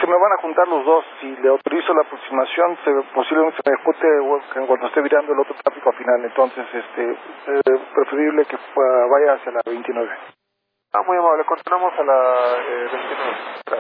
me van a juntar los dos. Si le autorizo la aproximación, posiblemente se me ejecute cuando esté virando el otro tráfico final. Entonces, preferible que vaya hacia la 29. Muy amable, continuamos a la 29.